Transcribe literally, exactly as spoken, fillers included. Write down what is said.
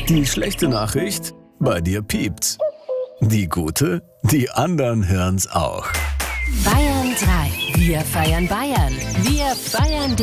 Die schlechte Nachricht? Bei dir piept's. Die gute? Die anderen hören's auch. Bayern drei. Wir feiern Bayern. Wir feiern den